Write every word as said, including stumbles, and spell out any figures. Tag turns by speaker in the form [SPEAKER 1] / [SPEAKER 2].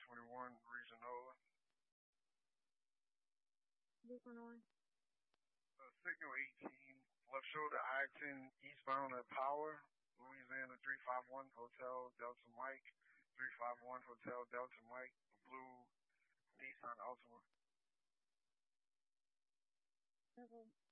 [SPEAKER 1] twenty-one, Regional.
[SPEAKER 2] Regional.
[SPEAKER 1] Uh, Signal eighteen, left shoulder I ten, eastbound at Power, Louisiana three five one, Hotel Delta Mike, three five one, Hotel Delta Mike, blue Nissan Altima.
[SPEAKER 2] Okay.